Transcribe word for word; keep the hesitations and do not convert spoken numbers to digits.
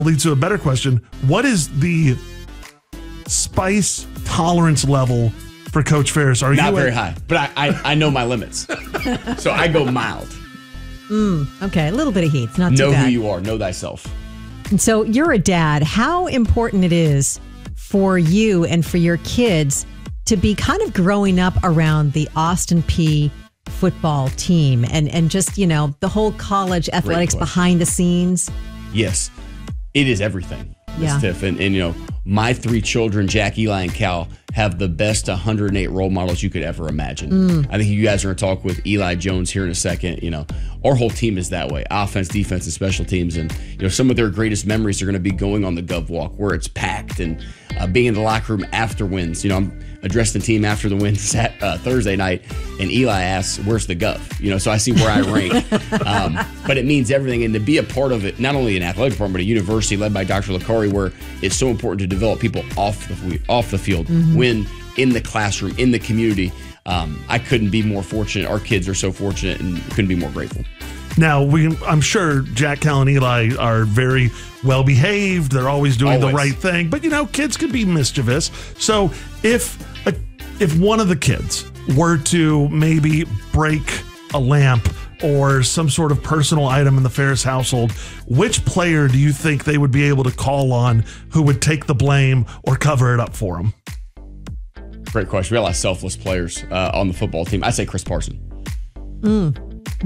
leads to a better question. What is the spice tolerance level for Coach Ferris? Are Not you very a- high, but I, I, I know my limits. So I go mild. Mm, okay, a little bit of heat. It's not too Know bad. who you are. Know thyself. And so you're a dad. How important it is for you and for your kids to be kind of growing up around the Austin Peay football team and, and just, you know, the whole college athletics behind the scenes? Yes, it is everything, Miz Yeah. Tiff. And, and, you know, my three children, Jack, Eli, and Cal, have the best one hundred eight role models you could ever imagine. Mm. I think you guys are going to talk with Eli Jones here in a second. You know, our whole team is that way, offense, defense, and special teams. And, you know, some of their greatest memories are going to be going on the Gov Walk where it's packed and uh, being in the locker room after wins. You know, I'm addressing the team after the win sat, uh, Thursday night, and Eli asks, where's the Gov? You know, so I see where I rank. um, but it means everything. And to be a part of it, not only an athletic department, but a university led by Doctor Licari, where it's so important to develop people off the, off the field, Mm-hmm. win in the classroom, in the community. Um, I couldn't be more fortunate. Our kids are so fortunate and couldn't be more grateful. Now, we, I'm sure Jack, Cal, and Eli are very well behaved. They're always doing Always. the right thing. But, you know, kids can be mischievous. So if a, if one of the kids were to maybe break a lamp or some sort of personal item in the Ferris household, which player do you think they would be able to call on who would take the blame or cover it up for them? Great question. We have a lot of selfless players uh, on the football team. I say Chris Parson. Mm.